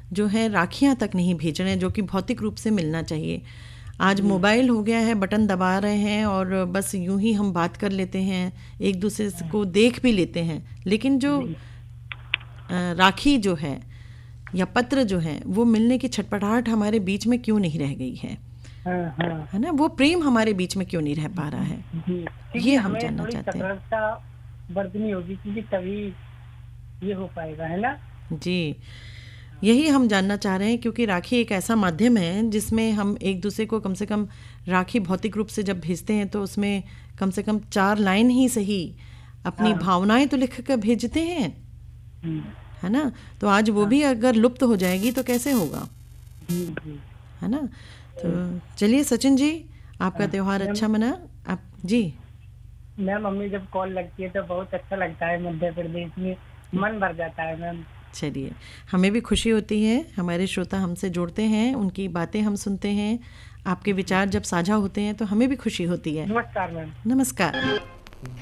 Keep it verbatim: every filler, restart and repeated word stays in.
जो है राखियां तक नहीं भेज रहे हैं, जो कि भौतिक रूप से मिलना चाहिए। आज मोबाइल हो गया है, बटन दबा रहे हैं और बस यूं ही हम बात कर लेते हैं, एक दूसरे को देख भी लेते हैं, लेकिन जो राखी जो है या पत्र जो है वो मिलने की छटपटाहट हमारे बीच में क्यों नहीं रह गई है, हाँ, हाँ। है ना? वो प्रेम हमारे बीच में क्यों नहीं रह पा रहा है, ये हम जानना चाहते हैं। बरतनी होगी क्योंकि तभी ये हो पाएगा, है ना? जी, यही हम जानना चाह रहे हैं, क्योंकि राखी एक ऐसा माध्यम है जिसमें हम एक दूसरे को कम से कम राखी भौतिक रूप से जब भेजते हैं तो उसमें कम से कम चार लाइन ही सही अपनी हाँ। भावनाएं तो लिख कर भेजते हैं, है ना? तो आज वो भी अगर लुप्त हो जाएगी तो कैसे होगा, है ना? तो चलिए सचिन जी, आपका त्योहार अच्छा मना आप जी। मैम, मम्मी जब कॉल लगती है तो बहुत अच्छा लगता है, मध्य प्रदेश में मन भर जाता है मैम। चलिए, हमें भी खुशी होती है, हमारे श्रोता हमसे जुड़ते हैं, उनकी बातें हम सुनते हैं, आपके विचार जब साझा होते हैं तो हमें भी खुशी होती है। नमस्कार मैम। नमस्कार।